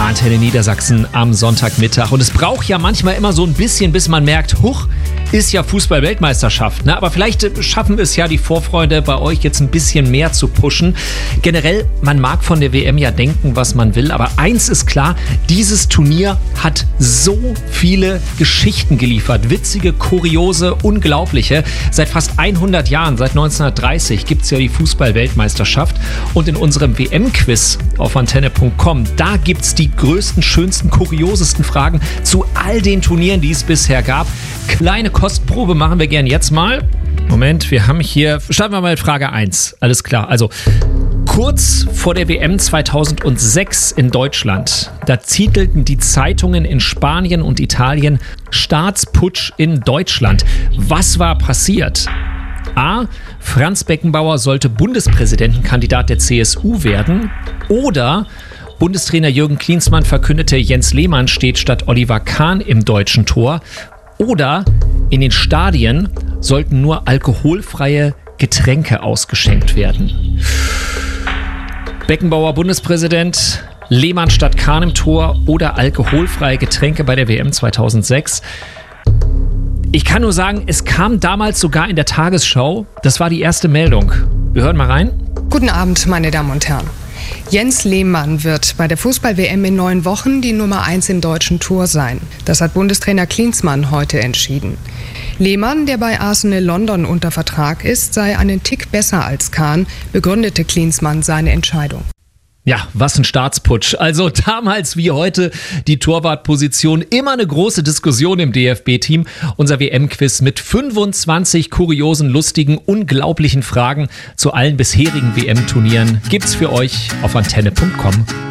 Antenne Niedersachsen am Sonntagmittag. Und es braucht ja manchmal immer so ein bisschen, bis man merkt, huch, ist ja Fußball-Weltmeisterschaft. Ne? Aber vielleicht schaffen es ja die Vorfreude bei euch jetzt ein bisschen mehr zu pushen. Generell, man mag von der WM ja denken, was man will. Aber eins ist klar, dieses Turnier hat so viele Geschichten geliefert. Witzige, kuriose, unglaubliche. Seit fast 100 Jahren, seit 1930, gibt es ja die Fußball-Weltmeisterschaft. Und in unserem WM-Quiz auf antenne.com, da gibt es die größten, schönsten, kuriosesten Fragen zu all den Turnieren, die es bisher gab. Kleine Kostprobe machen wir gern jetzt mal. Moment, wir haben hier, starten wir mal mit Frage 1. Alles klar, also kurz vor der WM 2006 in Deutschland, da titelten die Zeitungen in Spanien und Italien Staatsputsch in Deutschland. Was war passiert? A. Franz Beckenbauer sollte Bundespräsidentenkandidat der CSU werden. Oder Bundestrainer Jürgen Klinsmann verkündete, Jens Lehmann steht statt Oliver Kahn im deutschen Tor. Oder in den Stadien sollten nur alkoholfreie Getränke ausgeschenkt werden. Beckenbauer Bundespräsident, Lehmann statt Kahn im Tor oder alkoholfreie Getränke bei der WM 2006. Ich kann nur sagen, es kam damals sogar in der Tagesschau. Das war die erste Meldung. Wir hören mal rein. Guten Abend, meine Damen und Herren. Jens Lehmann wird bei der Fußball-WM in 9 Wochen die Nummer 1 im deutschen Tor sein. Das hat Bundestrainer Klinsmann heute entschieden. Lehmann, der bei Arsenal London unter Vertrag ist, sei einen Tick besser als Kahn, begründete Klinsmann seine Entscheidung. Ja, was ein Staatsputsch. Also damals wie heute die Torwartposition immer eine große Diskussion im DFB-Team. Unser WM-Quiz mit 25 kuriosen, lustigen, unglaublichen Fragen zu allen bisherigen WM-Turnieren gibt's für euch auf antenne.com.